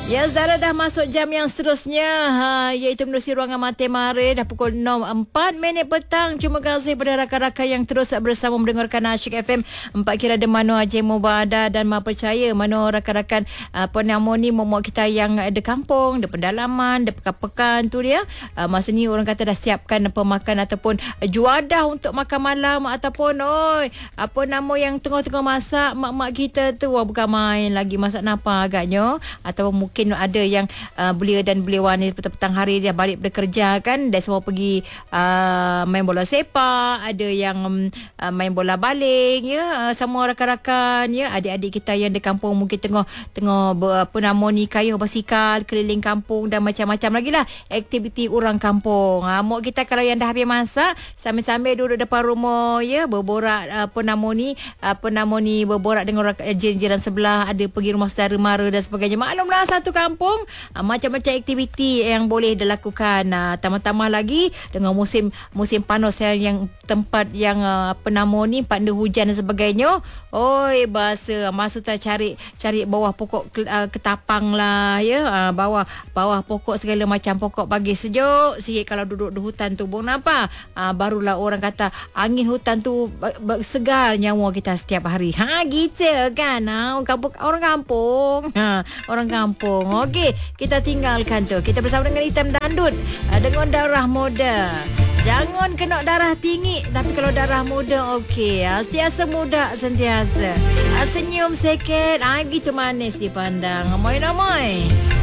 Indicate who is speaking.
Speaker 1: Ya, Zara dah masuk jam yang seterusnya, iaitu menerusi ruangan Mata Mari. Dah pukul 04 petang. Terima kasih kepada rakan-rakan yang terus bersama mendengarkan Asyik FM. 4 kira ada mano Haji Mubada dan Ma Percaya. Mano rakan-rakan penamoni momok kita yang ada kampung, ada pendalaman, ada pekan-pekan tu dia. Masa ni orang kata dah siapkan pemakan ataupun juadah untuk makan malam ataupun apa nama yang tengah-tengah masak mak-mak kita tu. Bukan main lagi masak napa agaknya. Ataupun mungkin ada yang belia dan beliau ni petang-petang hari dia balik bekerja kan, dan semua pergi main bola sepak, ada yang main bola baling ya, semua rakan-rakan ya, adik-adik kita yang di kampung mungkin tengah apa nama ni kayuh basikal keliling kampung dan macam-macam lagi lah aktiviti orang kampung. Mak kita kalau yang dah habis masak sambil-sambil duduk depan rumah ya, berborak apa nama ni berborak dengan jiran sebelah, ada pergi rumah saudara mara dan sebagainya. Maklumlah satu kampung macam-macam aktiviti yang boleh dilakukan. Tambah-tambah lagi dengan musim panas yang tempat yang apa nama ni pandu hujan dan sebagainya. Masa tu cari bawah pokok ketapang lah ya, bawah pokok segala macam pokok pagi sejuk sikit. Kalau duduk di hutan tu nampak barulah orang kata angin hutan tu segar nyawa kita setiap hari. Gitu kan. Orang kampung. Okey, kita tinggalkan tu. Kita bersama dengan Hitam Dandut dengan Darah Muda. Jangan kena darah tinggi, tapi kalau darah muda okey. Sentiasa muda sentiasa. Senyum sikit, gitu manis dipandang. Amoy.